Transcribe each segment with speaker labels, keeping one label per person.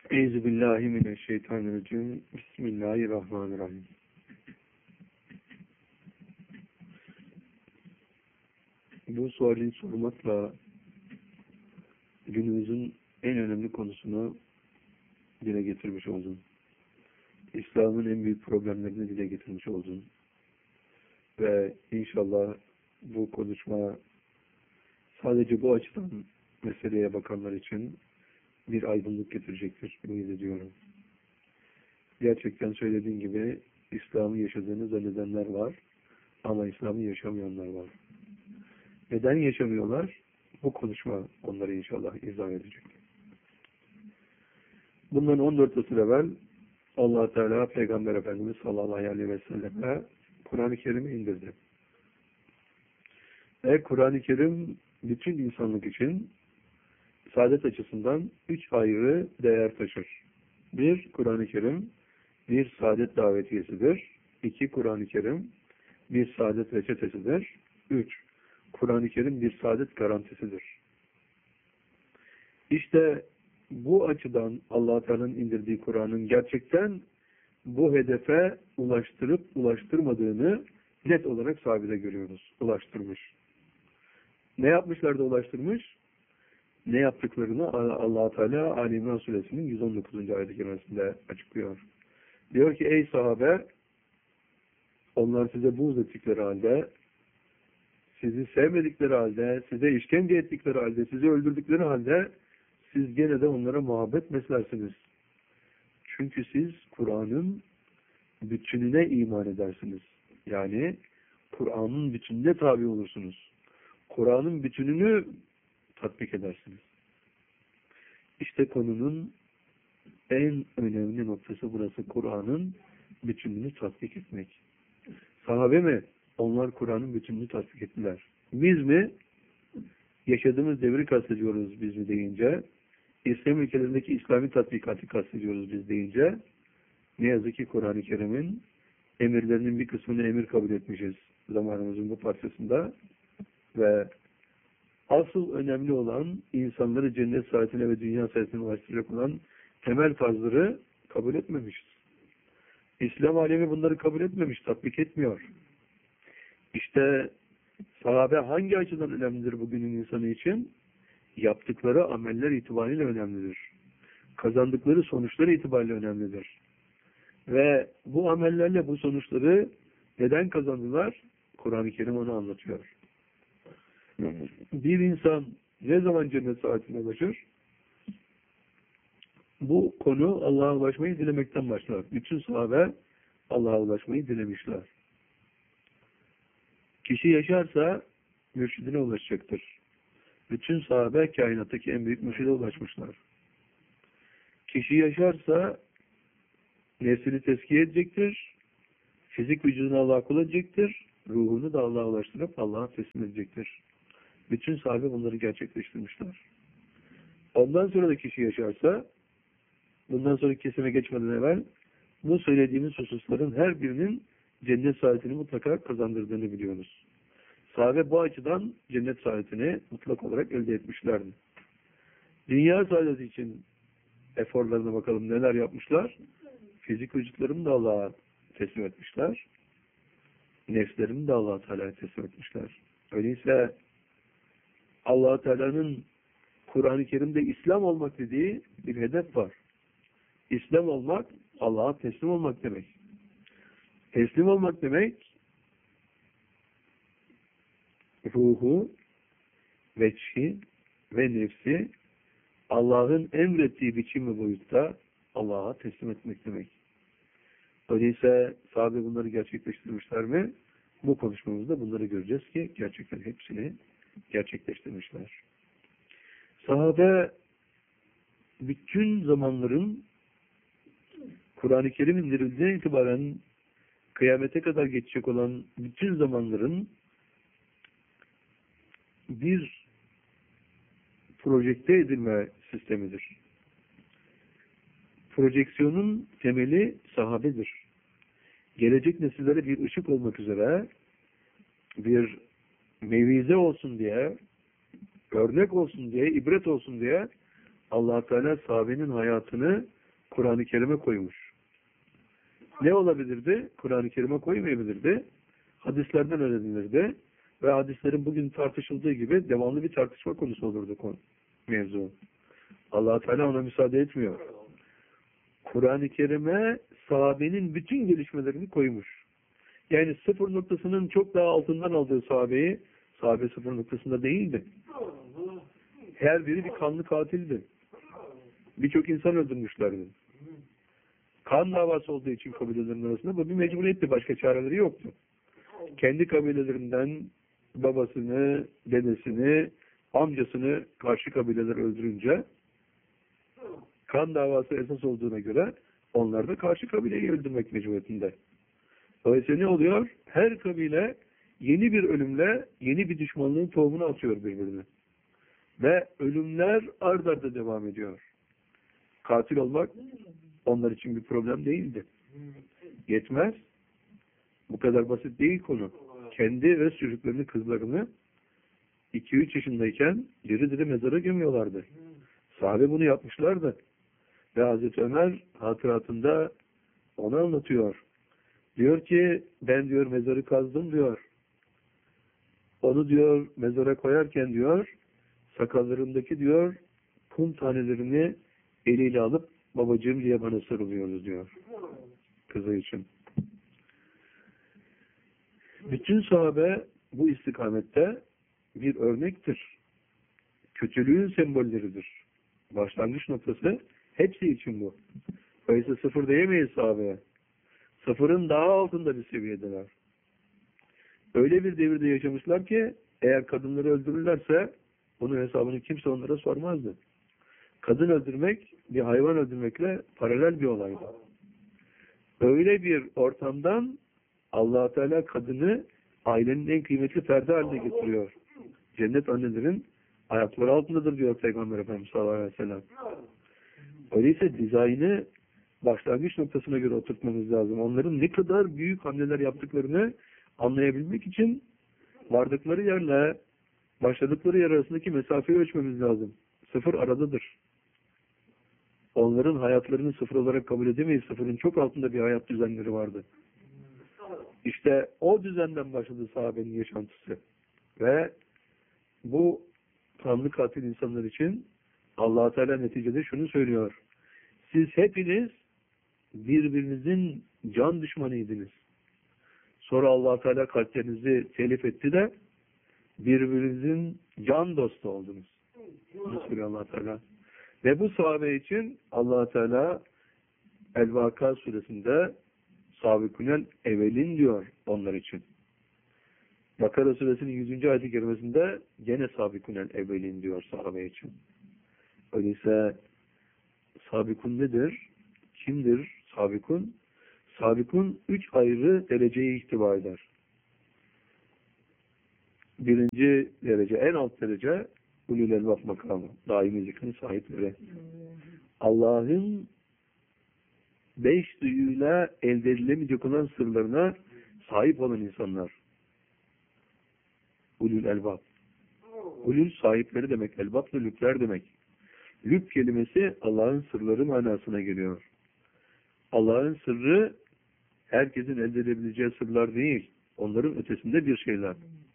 Speaker 1: Euzubillahimineşşeytanirracim. Bismillahirrahmanirrahim. Bu suali sormakla günümüzün en önemli konusunu dile getirmiş oldun. İslam'ın en büyük problemlerini dile getirmiş oldun. Ve inşallah bu konuşma sadece bu açıdan meseleye bakanlar için bir aydınlık getirecektir, ümit ediyorum. Gerçekten söylediğin gibi İslam'ı yaşadığını zannedenler var ama İslam'ı yaşamayanlar var. Neden yaşamıyorlar? Bu konuşma onları inşallah izah edecek. Bundan 14 asır evvel Allah Teala Peygamber Efendimiz sallallahu aleyhi ve selleme Kur'an-ı Kerim'i indirdi. Ve Kur'an-ı Kerim bütün insanlık için saadet açısından 3 ayrı değer taşır. 1. Kur'an-ı Kerim bir saadet davetiyesidir. 2. Kur'an-ı Kerim bir saadet reçetesidir. 3. Kur'an-ı Kerim bir saadet garantisidir. İşte bu açıdan Allah Teala'nın indirdiği Kur'an'ın gerçekten bu hedefe ulaştırıp ulaştırmadığını net olarak sahabede görüyoruz. Ulaştırmış. Ne yapmışlar da ulaştırmış? Ne yaptıklarını Allah Teala Ali İmran Suresinin 119. ayet-i kerimesinde açıklıyor. Diyor ki ey sahabe, onlar size buğz ettikleri halde, sizi sevmedikleri halde, size işkence ettikleri halde, sizi öldürdükleri halde siz gene de onlara muhabbet beslersiniz. Çünkü siz Kur'an'ın bütününe iman edersiniz. Yani Kur'an'ın bütününe tabi olursunuz. Kur'an'ın bütününü tatbik edersiniz. İşte konunun en önemli noktası burası, Kur'an'ın bütününü tatbik etmek. Sahabe mi? Onlar Kur'an'ın bütününü tatbik ettiler. Biz mi? Yaşadığımız devri kastediyoruz biz mi deyince, İslam ülkelerindeki İslami tatbikatı kastediyoruz biz deyince, ne yazık ki Kur'an-ı Kerim'in emirlerinin bir kısmını emir kabul etmişiz zamanımızın bu parçasında ve asıl önemli olan insanları cennet saadetine ve dünya saadetine ulaştıracak olan temel farzları kabul etmemişiz. İslam alemi bunları kabul etmemiş, tatbik etmiyor. İşte sahabe hangi açıdan önemlidir bugünün insanı için? Yaptıkları ameller itibariyle önemlidir. Kazandıkları sonuçları itibariyle önemlidir. Ve bu amellerle bu sonuçları neden kazandılar? Kur'an-ı Kerim onu anlatıyor. Bir insan ne zaman cennet saadetine ulaşır? Bu konu Allah'a ulaşmayı dilemekten başlar. Bütün sahabe Allah'a ulaşmayı dilemişler. Kişi yaşarsa mürşidine ulaşacaktır. Bütün sahabe kainattaki en büyük mürşide ulaşmışlar. Kişi yaşarsa nefsini tezkiye edecektir. Fizik vücudunu Allah'a kul edecektir. Ruhunu da Allah'a ulaştırıp Allah'a teslim edecektir. Bütün sahabe bunları gerçekleştirmişler. Ondan sonra da kişi yaşarsa, bundan sonra kesime geçmeden evvel bu söylediğimiz hususların her birinin cennet saadetini mutlaka kazandırdığını biliyoruz. Sahabe bu açıdan cennet saadetini mutlak olarak elde etmişlerdi. Dünya saadeti için eforlarına bakalım neler yapmışlar. Fizik vücutlarını da Allah'a teslim etmişler. Nefslerini de Allah-u Teala'ya teslim etmişler. Öyleyse Allah-u Teala'nın Kur'an-ı Kerim'de İslam olmak dediği bir hedef var. İslam olmak, Allah'a teslim olmak demek. Teslim olmak demek, ruhu, veçhi ve nefsi Allah'ın emrettiği biçim ve boyutta Allah'a teslim etmek demek. Öyleyse sahabe bunları gerçekleştirmişler mi? Bu konuşmamızda bunları göreceğiz ki gerçekten hepsini gerçekleştirmişler. Sahabe bütün zamanların Kur'an-ı Kerim indirildiğinden itibaren kıyamete kadar geçecek olan bütün zamanların bir projekte edilme sistemidir. Projeksiyonun temeli sahabedir. Gelecek nesillere bir ışık olmak üzere, bir mevize olsun diye, örnek olsun diye, ibret olsun diye Allah Teala sahabenin hayatını Kur'an-ı Kerim'e koymuş. Ne olabilirdi? Kur'an-ı Kerim'e koymayabilirdi. Hadislerden öğrenilirdi. Ve hadislerin bugün tartışıldığı gibi devamlı bir tartışma konusu olurdu mevzu. Allah Teala ona müsaade etmiyor. Kur'an-ı Kerim'e sahabenin bütün gelişmelerini koymuş. Yani sıfır noktasının çok daha altından aldığı sahabeyi, sahabe sıfır noktasında değildi. Her biri bir kanlı katildi. Birçok insan öldürmüşlerdi. Kan davası olduğu için kabilelerin arasında bu bir mecburiyetti. Başka çareleri yoktu. Kendi kabilelerinden babasını, dedesini, amcasını karşı kabileler öldürünce kan davası esas olduğuna göre onlar da karşı kabileyi öldürmek mecburiyetinde. Dolayısıyla ne oluyor? Her kabile yeni bir ölümle yeni bir düşmanlığın tohumunu atıyor birbirine. Ve ölümler ard arda devam ediyor. Katil olmak onlar için bir problem değildi. Yetmez. Bu kadar basit değil konu. Kendi öz çocuklarını, kızlarını 2-3 yaşındayken diri diri mezara gömüyorlardı. Sahabe bunu yapmışlardı. Ve Hazreti Ömer hatıratında onu anlatıyor. Diyor ki ben diyor mezarı kazdım diyor. Onu diyor mezara koyarken diyor sakallarındaki diyor kum tanelerini eliyle alıp babacığım diye bana sarılıyoruz diyor. Kızı için. Bütün sahabe bu istikamette bir örnektir. Kötülüğün sembolleridir. Başlangıç noktası hepsi için bu. Dolayısıyla sıfır diyemeyiz sahabeye. Sıfırın daha altında bir seviyedeler. Öyle bir devirde yaşamışlar ki eğer kadınları öldürürlerse bunun hesabını kimse onlara sormazdı. Kadın öldürmek bir hayvan öldürmekle paralel bir olaydı. Öyle bir ortamdan Allah Teala kadını ailenin en kıymetli ferdi haline getiriyor. Cennet annelerin ayakları altındadır diyor Peygamber Efendimiz sallallahu aleyhi ve sellem. Öyleyse dizaynı başlangıç noktasına göre oturtmamız lazım. Onların ne kadar büyük hamleler yaptıklarını anlayabilmek için vardıkları yerle başladıkları yer arasındaki mesafeyi ölçmemiz lazım. Sıfır aradadır. Onların hayatlarını sıfır olarak kabul edemeyiz. Sıfırın çok altında bir hayat düzenleri vardı. İşte o düzenden başladı sahabenin yaşantısı. Ve bu kanlı katil insanlar için Allah Teala neticede şunu söylüyor. Siz hepiniz birbirinizin can düşmanıydınız. Sonra Allah Teala kalplerinizi telif etti de birbirinizin can dostu oldunuz. Bunu söylüyor Allah Teala. Ve bu sahabe için Allah Teala El-Vaka suresinde Sabikünel evvelin diyor onlar için. Bakara suresinin 100. ayet-i kerimesinde gene Sabikünel evvelin diyor sahabe için. Öyleyse Sabikun nedir? Kimdir Sabikun? Sabikun 3 ayrı dereceye ihtiva eder. Birinci derece, en alt derece Ulul Elbab makamı. Daimi zikrin sahipleri. Allah'ın 5 duyuyla elde edilemeyecek olan sırlarına sahip olan insanlar. Ulul Elbab. Ulul sahipleri demek. Elbab da lübler demek. Lüb kelimesi Allah'ın sırları manasına geliyor. Allah'ın sırrı herkesin elde edebileceği sırlar değil. Onların ötesinde bir şeyler.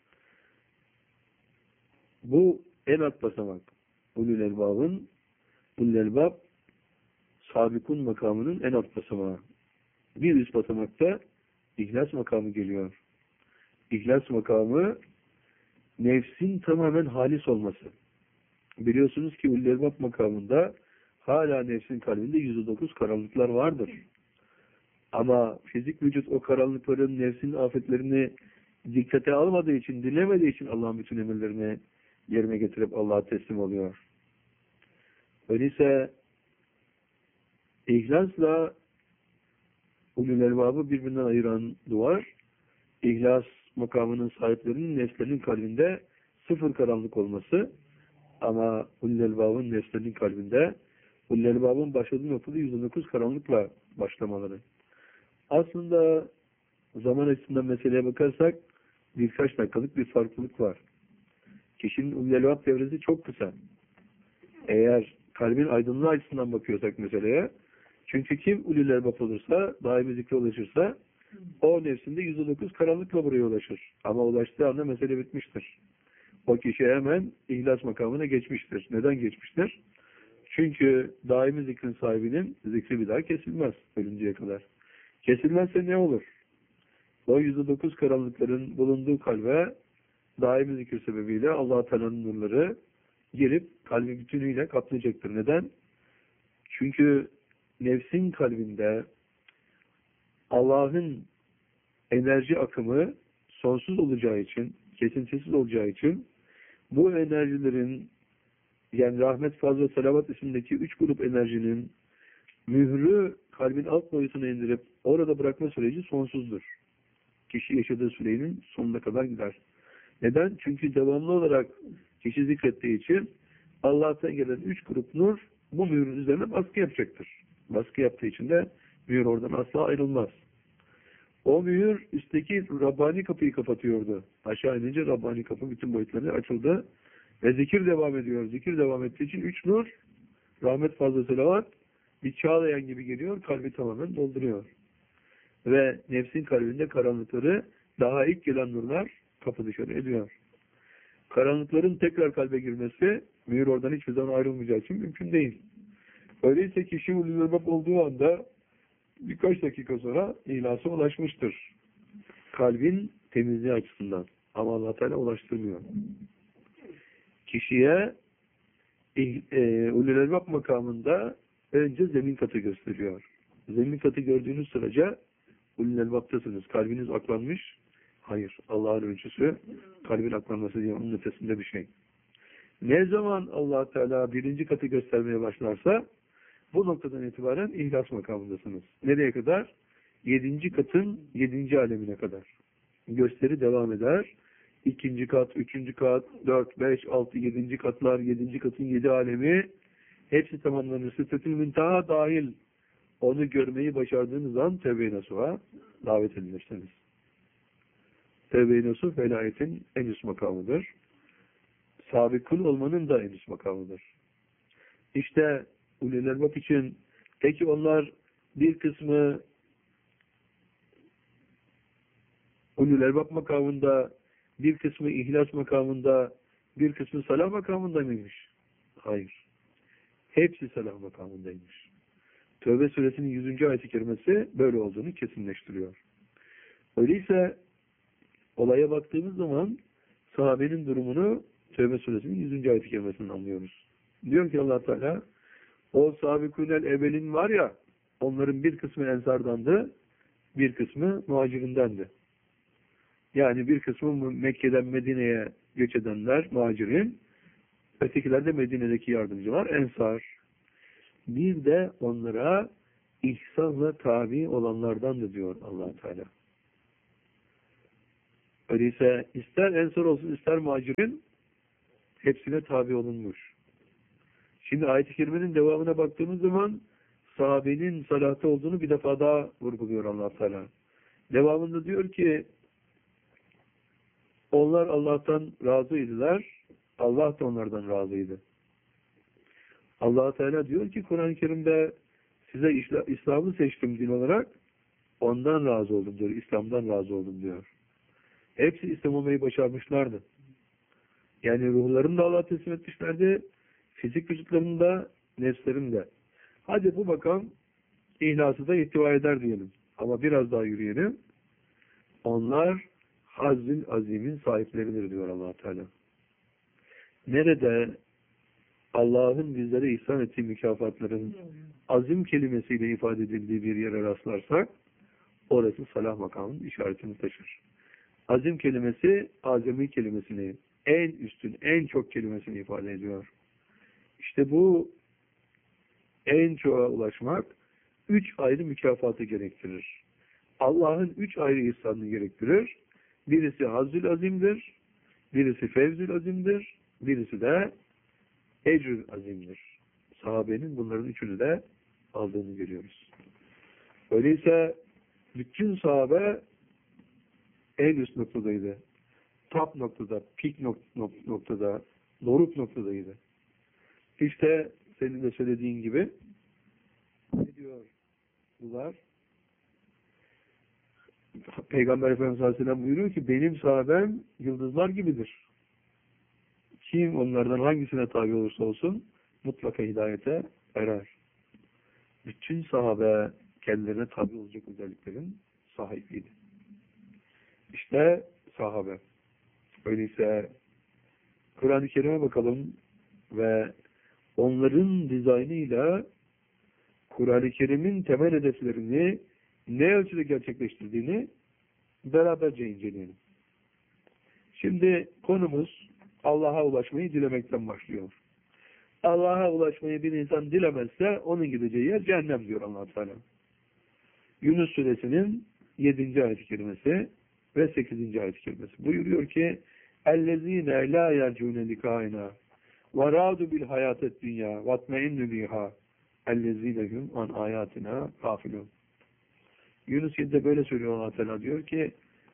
Speaker 1: Bu en alt basamak. Ulul Elbab Sabikun makamının en alt basamağı. Bir üst basamakta İhlas makamı geliyor. İhlas makamı nefsin tamamen halis olması. Biliyorsunuz ki Ulul Elbab makamında hala nefsin kalbinde %9 karanlıklar vardır. Ama fizik vücut o karanlıkların nefsin afetlerini dikkate almadığı için, dinlemediği için Allah'ın bütün emirlerini yerine getirip Allah'a teslim oluyor. Öyleyse İhlasla Ulul Elbab'ı birbirinden ayıran duvar, İhlas makamının sahiplerinin nefslerinin kalbinde sıfır karanlık olması, ama Ulul Elbab'ın nefslerinin kalbinde Ulul Elbab'ın başladığı noktada %9 karanlıkla başlamaları. Aslında zaman açısından meseleye bakarsak birkaç dakikalık bir farklılık var. Kişinin Ulul Elbab devresi çok kısa. Eğer kalbin aydınlığı açısından bakıyorsak meseleye, Çünkü kim ulul elbap olursa, daimi zikre ulaşırsa, o nefsinde 109 karanlıkla buraya ulaşır. Ama ulaştığı anda mesele bitmiştir. O kişi hemen ihlas makamına geçmiştir. Neden geçmiştir? Çünkü daimi zikrin sahibinin zikri bir daha kesilmez ölünceye kadar. Kesilmezse ne olur? O 109 karanlıkların bulunduğu kalbe daimi zikir sebebiyle Allah-u Teala'nın nurları gelip kalbi bütünüyle kaplayacaktır. Neden? Çünkü nefsin kalbinde Allah'ın enerji akımı sonsuz olacağı için, kesintisiz olacağı için bu enerjilerin, yani rahmet, faz ve salavat isimdeki 3 grup enerjinin mührü kalbin alt boyutuna indirip orada bırakma süreci sonsuzdur. Kişi yaşadığı sürenin sonuna kadar gider. Neden? Çünkü devamlı olarak kişi zikrettiği için Allah'tan gelen 3 grup nur bu mührün üzerine baskı yapacaktır. Baskı yaptığı için de mühür oradan asla ayrılmaz. O mühür üstteki Rabbani kapıyı kapatıyordu. Aşağı inince Rabbani kapı bütün boyutlarına açıldı. Ve zikir devam ediyor. Zikir devam ettiği için 3 nur, rahmet, fazla selavat, bir çağlayan gibi geliyor, kalbi tamamen dolduruyor. Ve nefsin kalbinde karanlıkları daha ilk gelen nurlar kapı dışarı ediyor. Karanlıkların tekrar kalbe girmesi, mühür oradan hiçbir zaman ayrılmayacağı için mümkün değil. Öyleyse kişi ulul elbap olduğu anda birkaç dakika sonra ihlasa ulaşmıştır. Kalbin temizliği açısından. Ama Allah Teala ulaştırmıyor. Kişiye ulul elbap makamında önce zemin katı gösteriyor. Zemin katı gördüğünüz sırada ulul elbaptasınız. Kalbiniz aklanmış. Hayır. Allah'ın ölçüsü kalbin aklanması diye onun ötesinde bir şey. Ne zaman Allah Teala birinci katı göstermeye başlarsa bu noktadan itibaren ihlas makamındasınız. Nereye kadar? 7. katın 7. alemine kadar. Gösteri devam eder. 2. kat, 3. kat, 4, 5, 6, 7. katlar, 7. katın 7 alemi hepsi tamamlanır. Sıdretül Münteha dahil onu görmeyi başardığınız an Tevbe-i Nasuh'a davet edilirsiniz. Tevbe-i Nasuh velayetin en üst makamıdır. Sabıkul olmanın da en üst makamıdır. İşte ulul elbap için peki onlar bir kısmı ulul elbap makamında, bir kısmı ihlas makamında, bir kısmı salah makamında mıymış? Hayır. Hepsi salah makamındaymış. Tövbe suresinin 100. ayet-i kerimesi böyle olduğunu kesinleştiriyor. Öyleyse olaya baktığımız zaman sahabenin durumunu Tövbe suresinin 100. ayet-i kerimesinden anlıyoruz. Diyor ki Allah Teala, o sabikûnel evvelin var ya, onların bir kısmı ensardandı, bir kısmı muhacirindendi. Yani bir kısmı Mekke'den Medine'ye göç edenler, muhacirin, ötekiler de Medine'deki yardımcılar, ensar. Bir de onlara ihsanla tabi olanlardandı diyor Allah Teala. Öyleyse ister ensar olsun ister muhacirin hepsine tabi olunmuş. Şimdi ayet-i kerimenin devamına baktığımız zaman sahabenin salahta olduğunu bir defa daha vurguluyor Allah Teala. Devamında diyor ki onlar Allah'tan razıydılar. Allah da onlardan razıydı. Allah Teala diyor ki Kur'an-ı Kerim'de size İslam'ı seçtim din olarak ondan razı oldum diyor. İslam'dan razı oldum diyor. Hepsi İslam olmayı başarmışlardı. Yani ruhlarını da Allah'a teslim etmişlerdi. Fizik vücutlarını da, nefslerini de. Hadi bu makam ihlası da ihtiva eder diyelim. Ama biraz daha yürüyelim. Onlar Hazzül Azim'in sahipleridir diyor Allah Teala. Nerede Allah'ın bizlere ihsan ettiği mükafatların azim kelimesiyle ifade edildiği bir yere rastlarsak orası salah makamının işaretini taşır. Azim kelimesi azami kelimesini en üstün, en çok kelimesini ifade ediyor. İşte bu en çoğa ulaşmak 3 ayrı mükafatı gerektirir. Allah'ın 3 ayrı ihsanını gerektirir. Birisi Hazzül Azim'dir, birisi Fevzül Azim'dir, birisi de Ecrül Azim'dir. Sahabenin bunların üçünü de aldığını görüyoruz. Öyleyse bütün sahabe en üst noktadaydı. Top noktada, pik noktada, doruk noktadaydı. İşte senin de söylediğin gibi ne diyor suçlular. Peygamber Efendimiz Aleyhisselam buyuruyor ki benim sahabem yıldızlar gibidir. Kim onlardan hangisine tabi olursa olsun mutlaka hidayete erer. Bütün sahabe kendilerine tabi olacak özelliklerin sahibiydi. İşte sahabe. Öyleyse Kur'an-ı Kerim'e bakalım ve onların dizaynıyla Kur'an-ı Kerim'in temel hedeflerini ne ölçüde gerçekleştirdiğini beraberce inceleyelim. Şimdi konumuz Allah'a ulaşmayı dilemekten başlıyor. Allah'a ulaşmayı bir insan dilemezse onun gideceği yer cehennem diyor Allah Teala. Yunus suresinin 7. ayet-i kerimesi ve 8. ayet-i kerimesi. Buyuruyor ki اَلَّذ۪ينَ لَا يَرْجُونَ لِقَائِنَا وَرَادُ بِالْحَيَاةِ الدُّنْيَا وَاتْمَئِنُّ بِهَا اَلَّذ۪ينَ هُمْ عَنْ آيَاتِنَا غَافِلُونَ. Yunus 7'de böyle söylüyor Allah Teala, diyor ki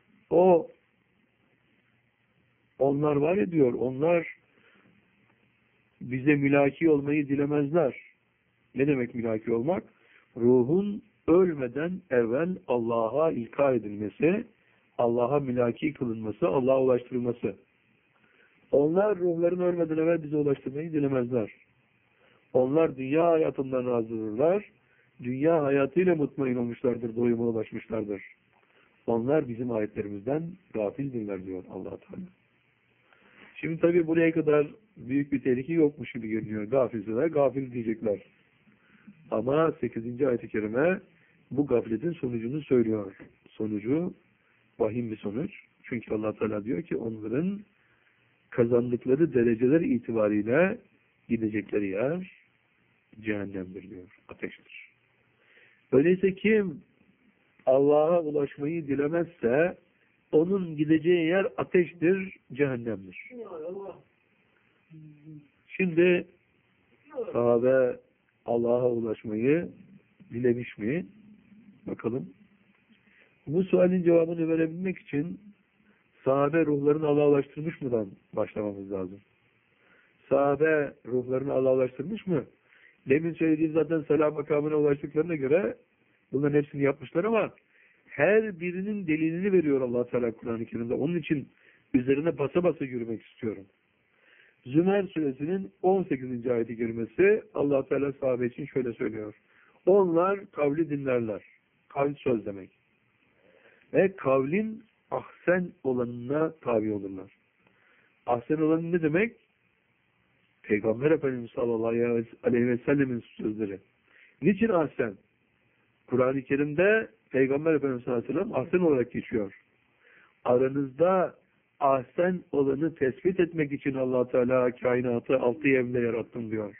Speaker 1: onlar var ya diyor, onlar bize mülaki olmayı dilemezler. Ne demek mülaki olmak? Ruhun ölmeden evvel Allah'a ilka edilmesi, Allah'a mülaki kılınması, Allah'a ulaştırılması. Onlar ruhların ölmeden evvel bize ulaştırmayı dilemezler. Onlar dünya hayatından razıdırlar. Dünya hayatıyla mutmain olmuşlardır, doyuma ulaşmışlardır. Onlar bizim ayetlerimizden gafildirler diyor Allah Teala. Şimdi tabii buraya kadar büyük bir tehlike yokmuş gibi görünüyor. Gafilseler gafil diyecekler. Ama 8. ayet-i kerime bu gafletin sonucunu söylüyor. Sonucu vahim bir sonuç. Çünkü Allah Teala diyor ki onların kazandıkları dereceler itibariyle gidecekleri yer cehennemdir diyor. Ateştir. Öyleyse kim Allah'a ulaşmayı dilemezse onun gideceği yer ateştir, cehennemdir. Şimdi sahabe Allah'a ulaşmayı dilemiş mi? Bakalım. Bu sualin cevabını verebilmek için sahabe ruhlarını Allah'a ulaştırmış mıdan başlamamız lazım. Sahabe ruhlarını Allah'a ulaştırmış mı? Demin söylediğim zaten selam makamına ulaştıklarına göre bunların hepsini yapmışlar ama her birinin delilini veriyor Allah Teala Kur'an-ı Kerim'de. Onun için üzerine basa basa yürümek istiyorum. Zümer suresinin 18. ayet-i kerimesi Allah Teala sahabe için şöyle söylüyor. Onlar kavli dinlerler. Kavl söz demek. Ve kavlin ahsen olanına tabi olurlar. Ahsen olanı ne demek? Peygamber Efendimiz sallallahu aleyhi ve sellemin sözleri. Niçin ahsen? Kur'an-ı Kerim'de Peygamber Efendimiz sallallahu aleyhi ve sellem ahsen olarak geçiyor. Aranızda ahsen olanı tespit etmek için Allah Teala kainatı 6 evle yarattım diyor.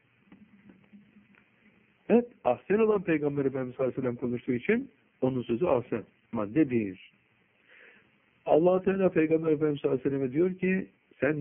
Speaker 1: Evet, ahsen olan Peygamber Efendimiz sallallahu aleyhi ve sellem konuştuğu için onun sözü ahsen. Madde 1. Allah Teala Peygamber Efendimiz sallallahu aleyhi ve selleme diyor ki